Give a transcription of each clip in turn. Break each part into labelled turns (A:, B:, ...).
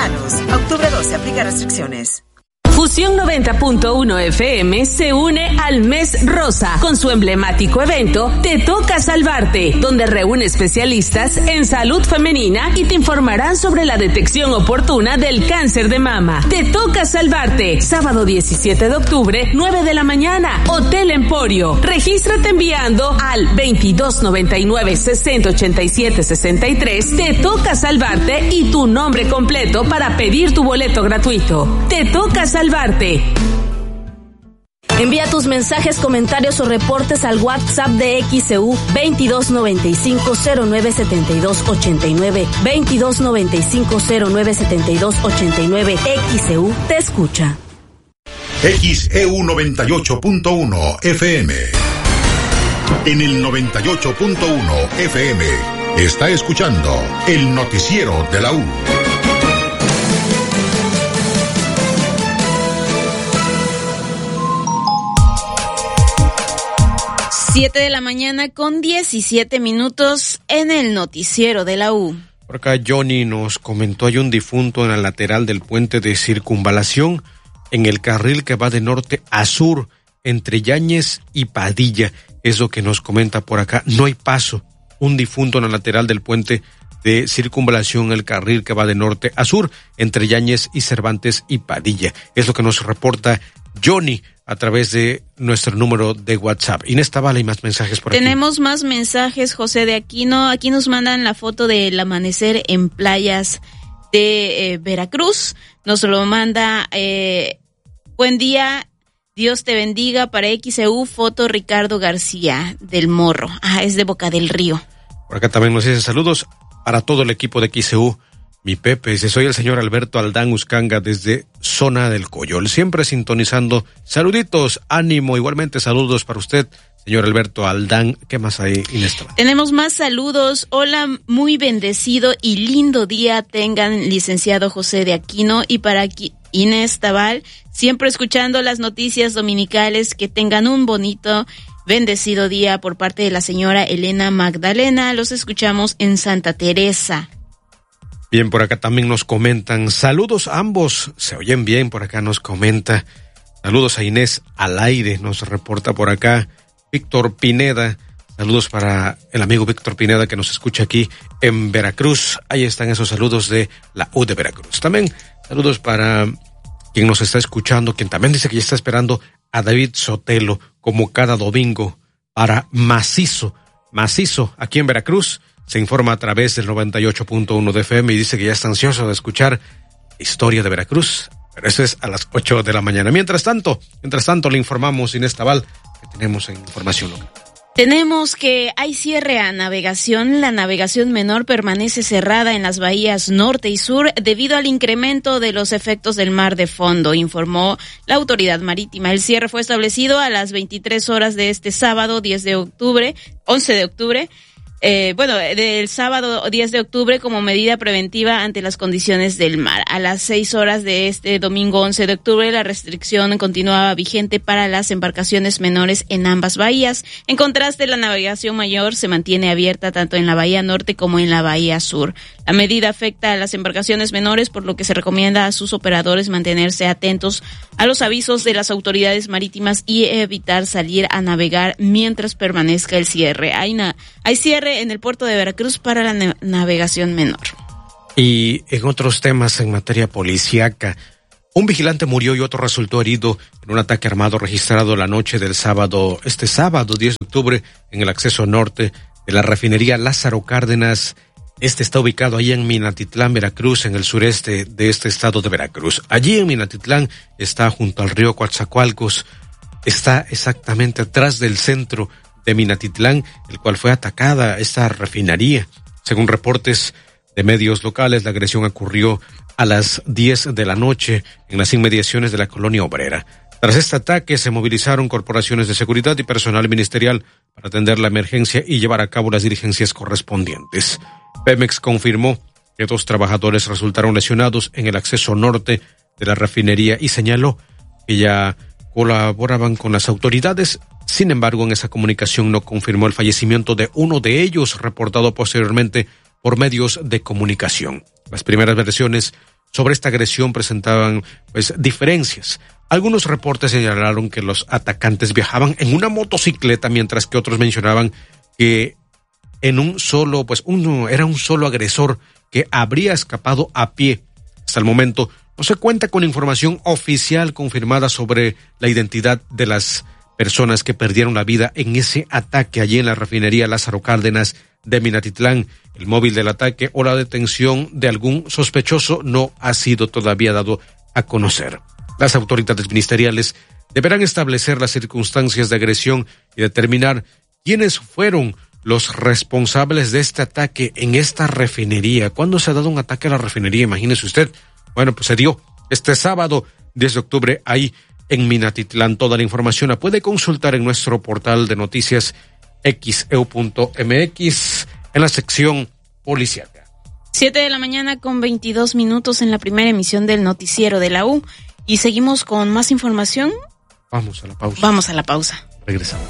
A: mexicanos. Octubre 12, aplica restricciones.
B: Fusión 90.1 FM se une al Mes Rosa con su emblemático evento Te Toca Salvarte, donde reúne especialistas en salud femenina y te informarán sobre la detección oportuna del cáncer de mama. Te Toca Salvarte, sábado 17 de octubre, 9 de la mañana, Hotel Emporio. Regístrate enviando al 2299-6087-63. Te Toca Salvarte y tu nombre completo para pedir tu boleto gratuito. Te Toca Salvarte. Envía tus mensajes, comentarios o reportes al WhatsApp de XEU 2295-097289. 2295-097289. XEU te escucha.
C: XEU 98.1 FM. En el 98.1 FM está escuchando el noticiero de la U.
D: 7 de la mañana con 17 minutos en el noticiero de la U.
E: Por acá Johnny nos comentó, hay un difunto en la lateral del puente de circunvalación en el carril que va de norte a sur entre Yáñez y Padilla. Es lo que nos comenta por acá. No hay paso. Un difunto en la lateral del puente de circunvalación en el carril que va de norte a sur entre Yáñez y Cervantes y Padilla. Es lo que nos reporta Johnny a través de nuestro número de WhatsApp. Inés Tabala, y más mensajes por aquí.
D: Tenemos más mensajes, José de Aquino. Aquí nos mandan la foto del amanecer en playas de Veracruz. Nos lo manda, buen día, Dios te bendiga, para XEU, foto Ricardo García del Morro. Es de Boca del Río.
E: Por acá también nos dicen saludos para todo el equipo de XEU. Mi Pepe dice, soy el señor Alberto Aldán Uscanga desde Zona del Coyol, siempre sintonizando. Saluditos, ánimo, igualmente saludos para usted, señor Alberto Aldán. ¿Qué más hay, Inés?
D: Tenemos más saludos. Hola, muy bendecido y lindo día tengan, licenciado José de Aquino, y para aquí Inés Tabal, siempre escuchando las noticias dominicales. Que tengan un bonito, bendecido día por parte de la señora Elena Magdalena. Los escuchamos en Santa Teresa.
E: Bien, por acá también nos comentan, saludos ambos, se oyen bien, por acá nos comenta, saludos a Inés al aire, nos reporta por acá Víctor Pineda, saludos para el amigo Víctor Pineda que nos escucha aquí en Veracruz. Ahí están esos saludos de la U de Veracruz. También saludos para quien nos está escuchando, quien también dice que ya está esperando a David Sotelo, como cada domingo, para Macizo, aquí en Veracruz. Se informa a través del 98.1 de FM y dice que ya está ansioso de escuchar Historia de Veracruz, pero eso es a las 8 de la mañana. Mientras tanto le informamos, Inés Tabal, que tenemos en información local.
D: Tenemos que hay cierre a navegación. La navegación menor permanece cerrada en las bahías norte y sur debido al incremento de los efectos del mar de fondo, informó la autoridad marítima. El cierre fue establecido a las 23 horas de este sábado 11 de octubre, del sábado 10 de octubre como medida preventiva ante las condiciones del mar. A las 6 horas de este domingo 11 de octubre, la restricción continuaba vigente para las embarcaciones menores en ambas bahías. En contraste, la navegación mayor se mantiene abierta tanto en la bahía norte como en la bahía sur. La medida afecta a las embarcaciones menores, por lo que se recomienda a sus operadores mantenerse atentos a los avisos de las autoridades marítimas y evitar salir a navegar mientras permanezca el cierre. Hay cierre en el puerto de Veracruz para la navegación menor.
E: Y en otros temas en materia policíaca, un vigilante murió y otro resultó herido en un ataque armado registrado la noche del sábado 10 de octubre en el acceso norte de la refinería Lázaro Cárdenas. Este está ubicado ahí en Minatitlán, Veracruz, en el sureste de este estado de Veracruz. Allí en Minatitlán está junto al río Coatzacoalcos, está exactamente atrás del centro de Minatitlán, el cual fue atacada esta refinería. Según reportes de medios locales, la agresión ocurrió a las 10 de la noche en las inmediaciones de la colonia obrera. Tras este ataque se movilizaron corporaciones de seguridad y personal ministerial para atender la emergencia y llevar a cabo las diligencias correspondientes. Pemex confirmó que 2 trabajadores resultaron lesionados en el acceso norte de la refinería y señaló que ya colaboraban con las autoridades. Sin embargo, en esa comunicación no confirmó el fallecimiento de uno de ellos, reportado posteriormente por medios de comunicación. Las primeras versiones sobre esta agresión presentaban diferencias. Algunos reportes señalaron que los atacantes viajaban en una motocicleta, mientras que otros mencionaban que era un solo agresor que habría escapado a pie. Hasta el momento no se cuenta con información oficial confirmada sobre la identidad de las personas que perdieron la vida en ese ataque allí en la refinería Lázaro Cárdenas de Minatitlán. El móvil del ataque o la detención de algún sospechoso no ha sido todavía dado a conocer. Las autoridades ministeriales deberán establecer las circunstancias de agresión y determinar quiénes fueron los responsables de este ataque en esta refinería. ¿Cuándo se ha dado un ataque a la refinería? Imagínese usted. Bueno, pues se dio este sábado 10 de octubre ahí en Minatitlán. Toda la información la puede consultar en nuestro portal de noticias xeu.mx en la sección policíaca.
D: 7:22 a.m. en la primera emisión del noticiero de la U. Y seguimos con más información.
E: Vamos a la pausa. Regresamos.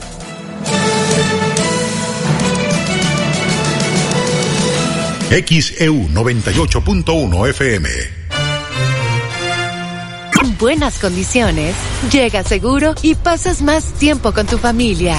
C: XEU 98.1 FM.
F: En buenas condiciones, llegas seguro y pasas más tiempo con tu familia.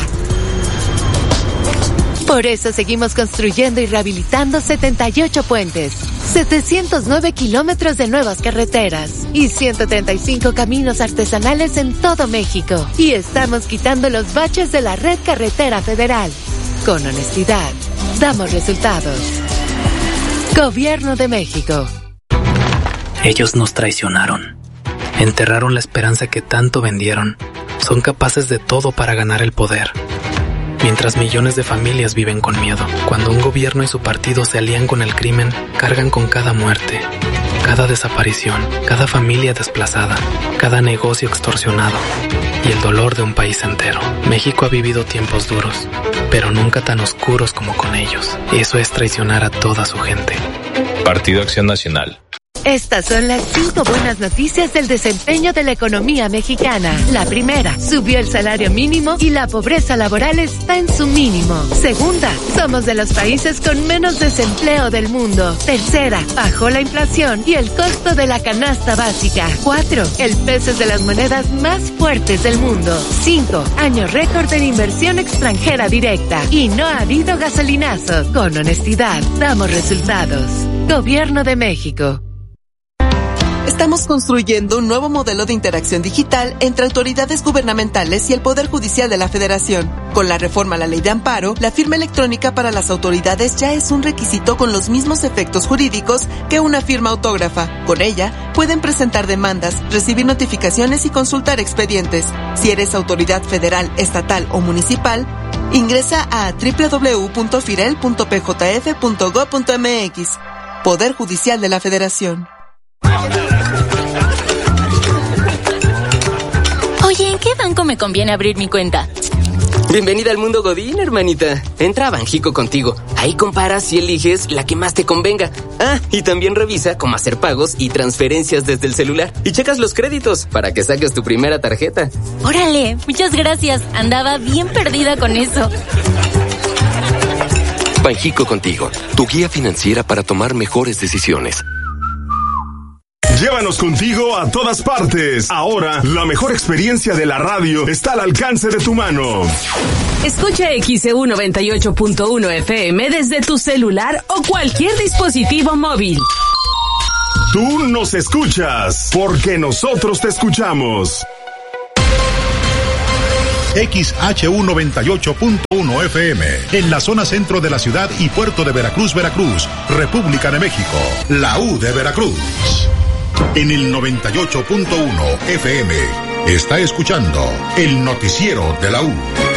F: Por eso seguimos construyendo y rehabilitando 78 puentes, 709 kilómetros de nuevas carreteras y 135 caminos artesanales en todo México. Y estamos quitando los baches de la red carretera federal. Con honestidad, damos resultados. Gobierno de México.
G: Ellos nos traicionaron. Enterraron la esperanza que tanto vendieron. Son capaces de todo para ganar el poder. Mientras millones de familias viven con miedo. Cuando un gobierno y su partido se alían con el crimen, cargan con cada muerte, cada desaparición, cada familia desplazada, cada negocio extorsionado y el dolor de un país entero. México ha vivido tiempos duros, pero nunca tan oscuros como con ellos. Eso es traicionar a toda su gente.
H: Partido Acción Nacional.
F: Estas son las 5 buenas noticias del desempeño de la economía mexicana. La primera, subió el salario mínimo y la pobreza laboral está en su mínimo. Segunda, somos de los países con menos desempleo del mundo. Tercera, bajó la inflación y el costo de la canasta básica. 4, el peso es de las monedas más fuertes del mundo. 5, año récord en inversión extranjera directa. Y no ha habido gasolinazos. Con honestidad, damos resultados. Gobierno de México.
I: Estamos construyendo un nuevo modelo de interacción digital entre autoridades gubernamentales y el Poder Judicial de la Federación. Con la reforma a la Ley de Amparo, la firma electrónica para las autoridades ya es un requisito con los mismos efectos jurídicos que una firma autógrafa. Con ella, pueden presentar demandas, recibir notificaciones y consultar expedientes. Si eres autoridad federal, estatal o municipal, ingresa a www.firel.pjf.gov.mx. Poder Judicial de la Federación.
J: Oye, ¿en qué banco me conviene abrir mi cuenta?
K: Bienvenida al mundo Godín, hermanita. Entra a Banjico Contigo. Ahí comparas y eliges la que más te convenga. Ah, y también revisa cómo hacer pagos y transferencias desde el celular. Y checas los créditos para que saques tu primera tarjeta.
J: Órale, muchas gracias. Andaba bien perdida con eso.
L: Banjico Contigo, tu guía financiera para tomar mejores decisiones.
M: Llévanos contigo a todas partes. Ahora, la mejor experiencia de la radio está al alcance de tu mano.
B: Escucha XEU 98.1 FM desde tu celular o cualquier dispositivo móvil.
M: Tú nos escuchas, porque nosotros te escuchamos.
C: XHU 98.1 FM, en la zona centro de la ciudad y puerto de Veracruz, Veracruz, República de México, la U de Veracruz. En el 98.1 FM, está escuchando el noticiero de la U.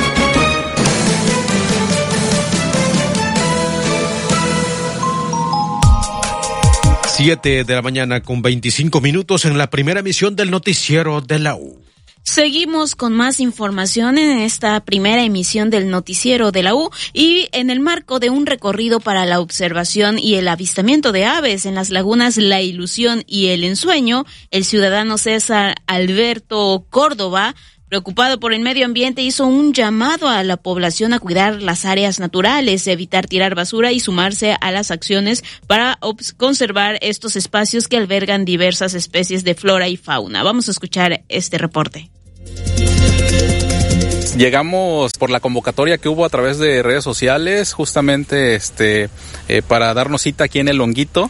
E: Siete de la mañana con 25 minutos en la primera emisión del noticiero de la U.
D: Seguimos con más información en esta primera emisión del noticiero de la U y en el marco de un recorrido para la observación y el avistamiento de aves en las lagunas La Ilusión y El Ensueño, el ciudadano César Alberto Córdoba Preocupado por el medio ambiente, hizo un llamado a la población a cuidar las áreas naturales, evitar tirar basura y sumarse a las acciones para conservar estos espacios que albergan diversas especies de flora y fauna. Vamos a escuchar este reporte.
N: Llegamos por la convocatoria que hubo a través de redes sociales, justamente para darnos cita aquí en El Honguito.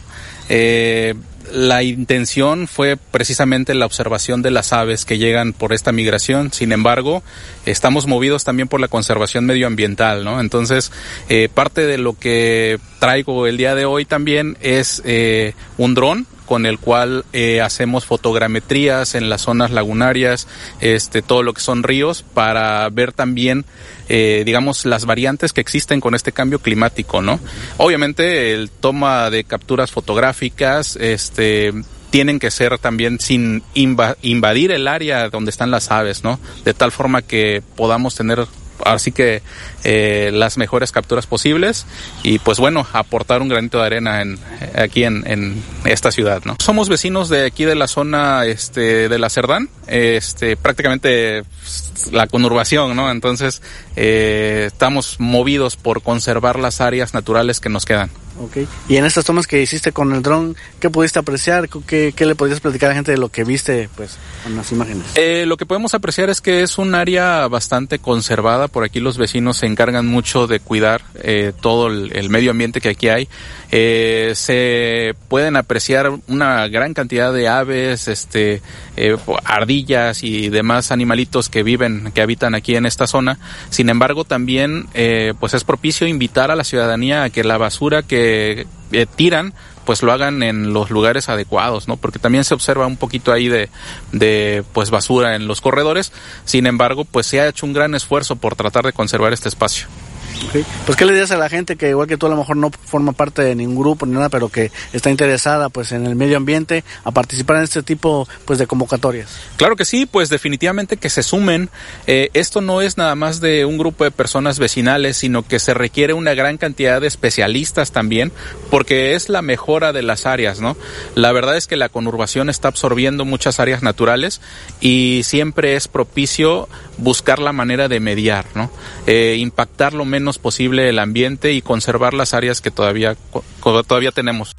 N: La intención fue precisamente la observación de las aves que llegan por esta migración. Sin embargo, estamos movidos también por la conservación medioambiental, ¿no? Entonces, parte de lo que traigo el día de hoy también es un dron con el cual hacemos fotogrametrías en las zonas lagunarias, todo lo que son ríos, para ver también, digamos, las variantes que existen con este cambio climático, ¿no? Obviamente, el toma de capturas fotográficas, tienen que ser también sin invadir el área donde están las aves, ¿no? De tal forma que podamos tener así que las mejores capturas posibles y pues bueno, aportar un granito de arena aquí en esta ciudad, ¿no? Somos vecinos de aquí de la zona de la Cerdán, prácticamente la conurbación, ¿no? Entonces estamos movidos por conservar las áreas naturales que nos quedan.
O: Okay. Y en estas tomas que hiciste con el dron, ¿qué pudiste apreciar? ¿Qué le podías platicar a la gente de lo que viste, pues, con las imágenes? Lo
N: que podemos apreciar es que es un área bastante conservada. Por aquí los vecinos se encargan mucho de cuidar todo el medio ambiente que aquí hay. Se pueden apreciar una gran cantidad de aves, ardillas y demás animalitos que habitan aquí en esta zona. Sin embargo, también pues es propicio invitar a la ciudadanía a que la basura que tiran pues lo hagan en los lugares adecuados, ¿no? Porque también se observa un poquito ahí de pues basura en los corredores. Sin embargo, pues se ha hecho un gran esfuerzo por tratar de conservar este espacio.
O: Okay. Pues, ¿qué le dirías a la gente que igual que tú a lo mejor no forma parte de ningún grupo ni nada, pero que está interesada pues en el medio ambiente a participar en este tipo pues de convocatorias?
N: Claro que sí, pues definitivamente que se sumen. Esto no es nada más de un grupo de personas vecinales, sino que se requiere una gran cantidad de especialistas también, porque es la mejora de las áreas, ¿no? La verdad es que la conurbación está absorbiendo muchas áreas naturales y siempre es propicio buscar la manera de mediar, ¿no? Impactar lo menos posible el ambiente y conservar las áreas que todavía tenemos.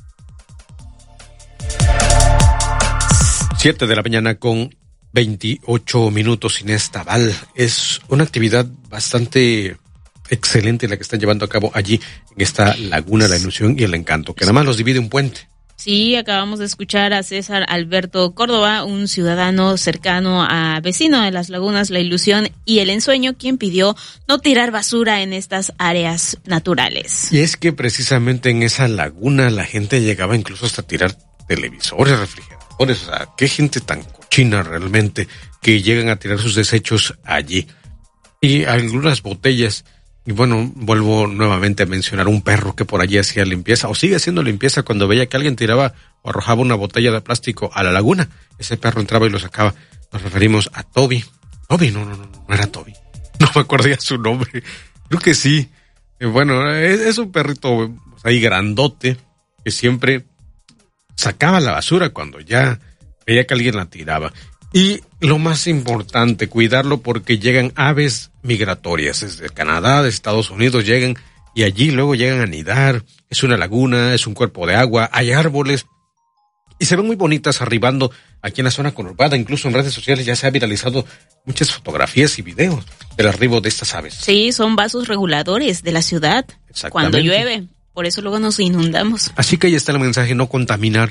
E: 7 de la mañana con 28 minutos, Inés Tabal. Es una actividad bastante excelente la que están llevando a cabo allí en esta laguna, la ilusión y el encanto, que nada más los divide un puente.
D: Sí, acabamos de escuchar a César Alberto Córdoba, un ciudadano cercano vecino de las lagunas La Ilusión y El Ensueño, quien pidió no tirar basura en estas áreas naturales.
E: Y es que precisamente en esa laguna la gente llegaba incluso hasta tirar televisores, refrigeradores, o sea, qué gente tan cochina realmente que llegan a tirar sus desechos allí. Y algunas botellas. Y bueno, vuelvo nuevamente a mencionar un perro que por allí hacía limpieza, o sigue haciendo limpieza cuando veía que alguien tiraba o arrojaba una botella de plástico a la laguna. Ese perro entraba y lo sacaba. Nos referimos a Toby. Toby, no era Toby. No me acordé su nombre. Creo que sí. Bueno, es un perrito ahí grandote que siempre sacaba la basura cuando ya veía que alguien la tiraba. Y lo más importante, cuidarlo porque llegan aves migratorias desde Canadá, de Estados Unidos, llegan y allí luego llegan a anidar. Es una laguna, es un cuerpo de agua, hay árboles y se ven muy bonitas arribando aquí en la zona conurbada. Incluso en redes sociales ya se ha viralizado muchas fotografías y videos del arribo de estas aves.
D: Sí, son vasos reguladores de la ciudad cuando llueve, por eso luego nos inundamos.
E: Así que ahí está el mensaje, no contaminar,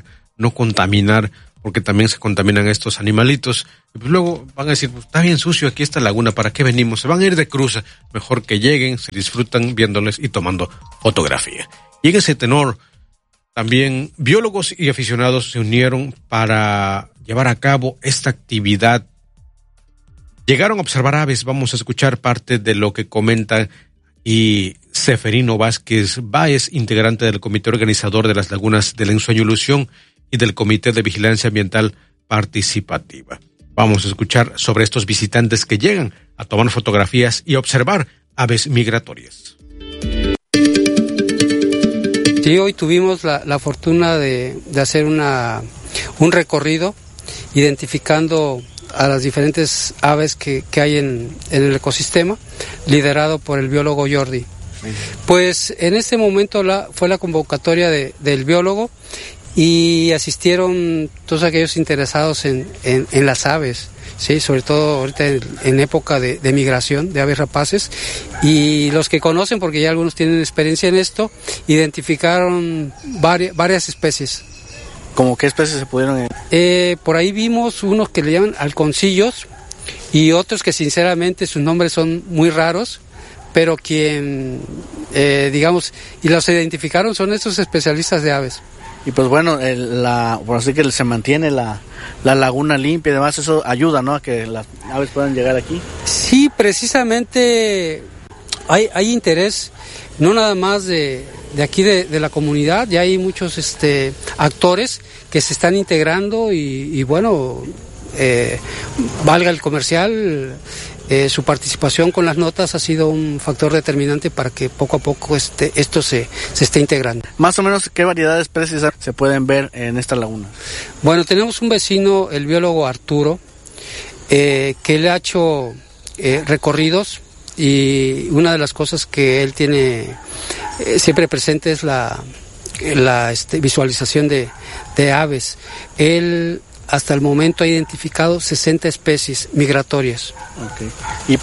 E: porque también se contaminan estos animalitos. Y pues luego van a decir, pues está bien sucio aquí esta laguna, ¿para qué venimos? Se van a ir de cruza. Mejor que lleguen, se disfrutan viéndoles y tomando fotografía. Y en ese tenor, también biólogos y aficionados se unieron para llevar a cabo esta actividad. Llegaron a observar aves. Vamos a escuchar parte de lo que comenta y Seferino Vázquez Báez, integrante del comité organizador de las lagunas del Ensueño Ilusión y del Comité de Vigilancia Ambiental Participativa. Vamos a escuchar sobre estos visitantes que llegan a tomar fotografías y observar aves migratorias.
P: Sí, hoy tuvimos la fortuna de hacer un recorrido identificando a las diferentes aves que hay en el ecosistema, liderado por el biólogo Jordi. Pues en este momento fue la convocatoria del biólogo y asistieron todos aquellos interesados en las aves. Sí, sobre todo ahorita en época de migración de aves rapaces, y los que conocen, porque ya algunos tienen experiencia en esto, identificaron varias especies.
O: ¿Cómo qué especies se pudieron?
P: Por ahí vimos unos que le llaman halconcillos y otros que sinceramente sus nombres son muy raros, pero quien, digamos, y los identificaron son estos especialistas de aves.
O: Y pues bueno, por así que se mantiene la laguna limpia y demás, eso ayuda, ¿no?, a que las aves puedan llegar aquí.
P: Sí, precisamente hay interés, no nada más de aquí de la comunidad, ya hay muchos actores que se están integrando y bueno, valga el comercial, su participación con las notas ha sido un factor determinante para que poco a poco esto se esté integrando.
O: Más o menos, ¿qué variedad de especies se pueden ver en esta laguna?
P: Bueno, tenemos un vecino, el biólogo Arturo, que le ha hecho recorridos, y una de las cosas que él tiene siempre presente es la visualización de aves. Él hasta el momento ha identificado 60 especies migratorias.
O: Okay.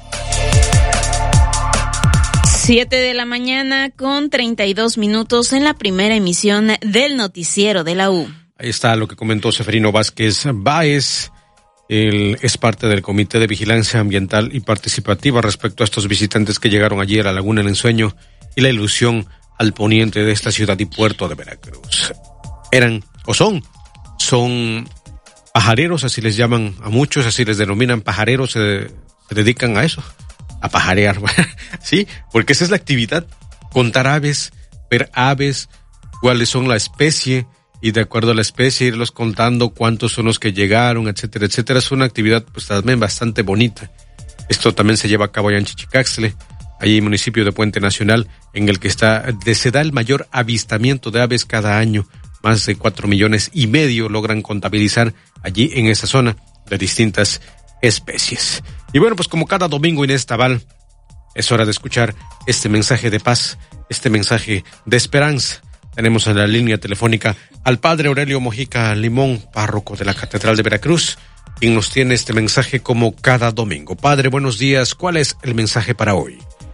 D: 7 de la mañana con 32 minutos en la primera emisión del noticiero de la U.
E: Ahí está lo que comentó Seferino Vázquez Báez. Él es parte del Comité de Vigilancia Ambiental y Participativa respecto a estos visitantes que llegaron allí a la Laguna del Ensueño y la ilusión al poniente de esta ciudad y puerto de Veracruz. Eran o son pajareros, así les llaman a muchos, así les denominan pajareros, se dedican a eso, a pajarear, sí, porque esa es la actividad, contar aves, ver aves, cuáles son la especie, y de acuerdo a la especie irlos contando cuántos son los que llegaron, etcétera, etcétera. Es una actividad pues también bastante bonita. Esto también se lleva a cabo allá en Chichicaxtle, allí municipio de Puente Nacional, en el que se da el mayor avistamiento de aves cada año. Más de 4,5 millones logran contabilizar allí en esa zona de distintas especies. Y bueno, pues como cada domingo, Inés Tabal, es hora de escuchar este mensaje de paz, este mensaje de esperanza. Tenemos en la línea telefónica al padre Aurelio Mojica Limón, párroco de la Catedral de Veracruz, quien nos tiene este mensaje como cada domingo. Padre, buenos días. ¿Cuál es el mensaje para hoy?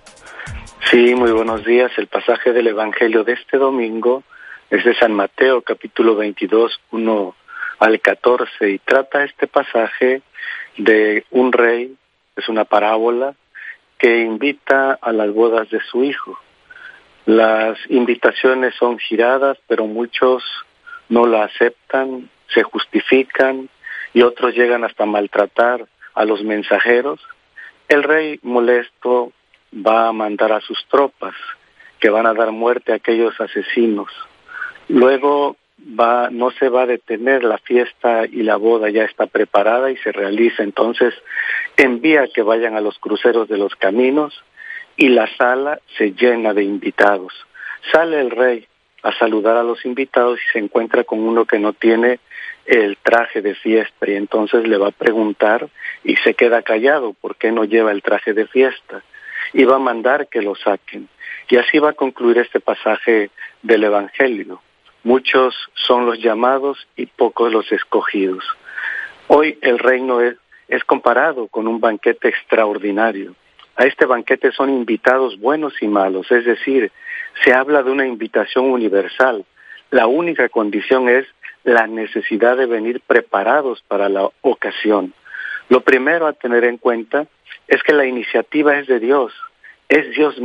Q: Sí, muy buenos días. El pasaje del Evangelio de este domingo es de San Mateo, capítulo 22, 1 al 14, y trata este pasaje de un rey, es una parábola, que invita a las bodas de su hijo. Las invitaciones son giradas, pero muchos no la aceptan, se justifican, y otros llegan hasta maltratar a los mensajeros. El rey, molesto, va a mandar a sus tropas, que van a dar muerte a aquellos asesinos. Luego no se va a detener, la fiesta y la boda ya está preparada y se realiza. Entonces envía que vayan a los cruceros de los caminos y la sala se llena de invitados. Sale el rey a saludar a los invitados y se encuentra con uno que no tiene el traje de fiesta, y entonces le va a preguntar y se queda callado, ¿por qué no lleva el traje de fiesta? Y va a mandar que lo saquen. Y así va a concluir este pasaje del Evangelio. Muchos son los llamados y pocos los escogidos. Hoy el reino es comparado con un banquete extraordinario. A este banquete son invitados buenos y malos, es decir, se habla de una invitación universal. La única condición es la necesidad de venir preparados para la ocasión. Lo primero a tener en cuenta es que la iniciativa es de Dios, es Dios